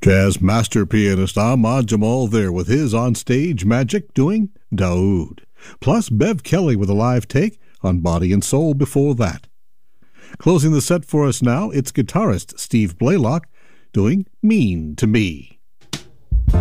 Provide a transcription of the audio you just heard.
Jazz master pianist Ahmad Jamal there with his on-stage magic doing Daoud. Plus Bev Kelly with a live take on Body and Soul before that. Closing the set for us now, it's guitarist Steve Blaylock doing Mean to Me.